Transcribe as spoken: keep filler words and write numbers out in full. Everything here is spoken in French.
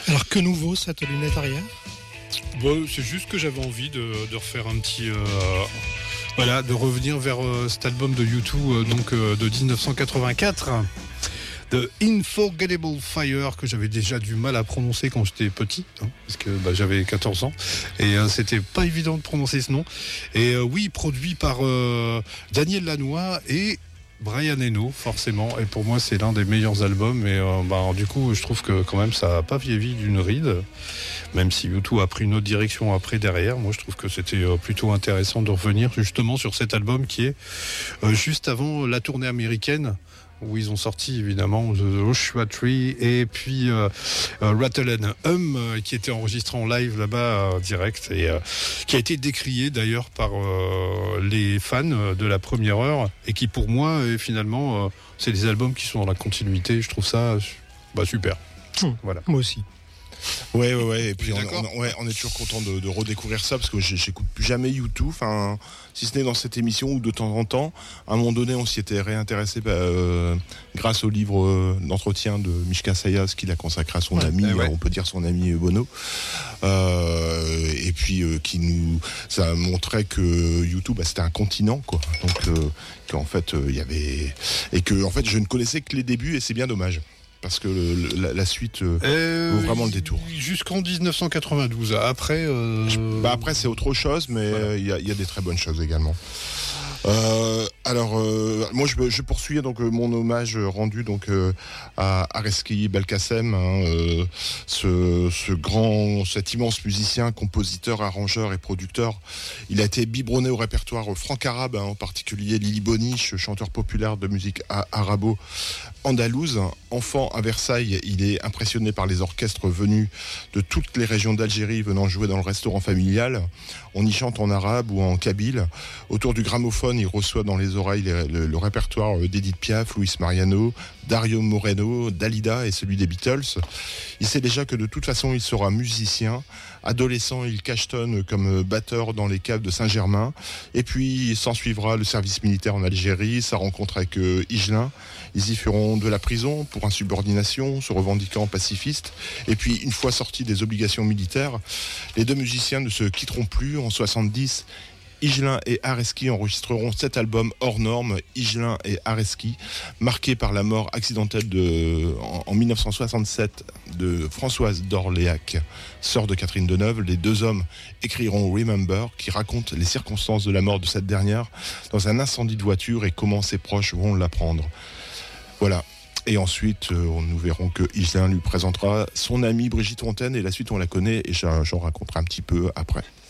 Alors que nouveau cette lunette arrière ? Bon, c'est juste que j'avais envie de, de refaire un petit... Euh, voilà, de revenir vers euh, cet album de U deux euh, donc, euh, de dix-neuf cent quatre-vingt-quatre, de Unforgettable Fire, que j'avais déjà du mal à prononcer quand j'étais petit, hein, parce que bah, j'avais quatorze ans, et euh, c'était pas évident de prononcer ce nom. Et euh, oui, produit par euh, Daniel Lanois et Brian Eno, forcément, et pour moi c'est l'un des meilleurs albums, et euh, bah, du coup je trouve que quand même ça n'a pas vieilli d'une ride, même si U deux a pris une autre direction après derrière. Moi je trouve que c'était euh, plutôt intéressant de revenir justement sur cet album qui est euh, juste avant la tournée américaine, où ils ont sorti évidemment The Joshua Tree et puis euh, euh, Rattle and Hum, euh, qui était enregistré en live là-bas euh, direct, et euh, qui a été décrié d'ailleurs par euh, les fans de la première heure, et qui pour moi est finalement euh, c'est des albums qui sont dans la continuité. Je trouve ça bah, super. Mmh, voilà. Moi aussi. Ouais, ouais, ouais. Et puis, on, on, on, ouais, on est toujours content de, de redécouvrir ça, parce que j'écoute plus jamais U deux, enfin, si ce n'est dans cette émission ou de temps en temps. À un moment donné, on s'y était réintéressé bah, euh, grâce au livre euh, d'entretien de Mishka Sayas, qu'il a consacré à son ouais, ami, ouais. on peut dire son ami Bono. Euh, et puis, euh, qui nous, ça montrait que U deux, bah, c'était un continent, quoi. Donc, euh, qu'en fait, il euh, y avait, et que, en fait, je ne connaissais que les débuts, et c'est bien dommage. Parce que le, le, la, la suite euh, euh, vaut vraiment le détour. Jusqu'en dix-neuf cent quatre-vingt-douze. Après, euh... bah après c'est autre chose, mais il voilà. y, y a des très bonnes choses également. Euh, alors, euh, moi je, je poursuis donc euh, mon hommage rendu donc euh, à Areski Belkacem, hein, euh, ce, ce grand, cet immense musicien, compositeur, arrangeur et producteur. Il a été biberonné au répertoire franc-arabe, hein, en particulier Lili Boniche, chanteur populaire de musique arabo andalouse. Enfant à Versailles, il est impressionné par les orchestres venus de toutes les régions d'Algérie venant jouer dans le restaurant familial. On y chante en arabe ou en kabyle. Autour du gramophone, il reçoit dans les oreilles le, le, le répertoire d'Edith Piaf, Luis Mariano, Dario Moreno, Dalida et celui des Beatles. Il sait déjà que de toute façon, il sera musicien. Adolescent, il cachetonne comme batteur dans les caves de Saint-Germain. Et puis, s'en suivra le service militaire en Algérie, sa rencontre avec euh, Higelin. Ils y feront de la prison pour insubordination, se revendiquant pacifiste. Et puis, une fois sortis des obligations militaires, les deux musiciens ne se quitteront plus. En soixante-dix, Higelin et Areski enregistreront cet album hors norme, Higelin et Areski, marqué par la mort accidentelle de, en, en dix-neuf cent soixante-sept de Françoise d'Orléac, sœur de Catherine Deneuve. Les deux hommes écriront Remember, qui raconte les circonstances de la mort de cette dernière dans un incendie de voiture et comment ses proches vont l'apprendre. Voilà. Et ensuite, euh, nous verrons que Higelin lui présentera son amie Brigitte Fontaine, et la suite on la connaît, et j'en, j'en raconterai un petit peu après.